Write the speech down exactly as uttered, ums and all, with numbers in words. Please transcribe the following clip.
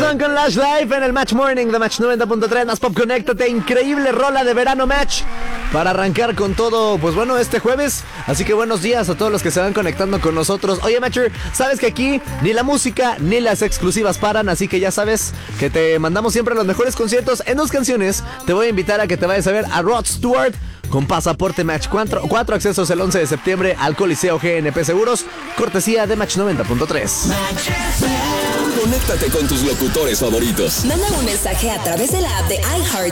Son con Lash Life en el Match Morning de Match noventa punto tres. Más Pop, conéctate. Increíble rola de verano, Match, para arrancar con todo, pues bueno, este jueves. Así que buenos días a todos los que se van conectando con nosotros. Oye, Matcher, sabes que aquí ni la música ni las exclusivas paran, así que ya sabes que te mandamos siempre los mejores conciertos. En dos canciones te voy a invitar a que te vayas a ver a Rod Stewart con Pasaporte Match. Cuatro, cuatro accesos el once de septiembre al Coliseo G N P Seguros, cortesía de Match noventa punto tres. Conéctate con tus locutores favoritos. Manda un mensaje a través de la app de iHeart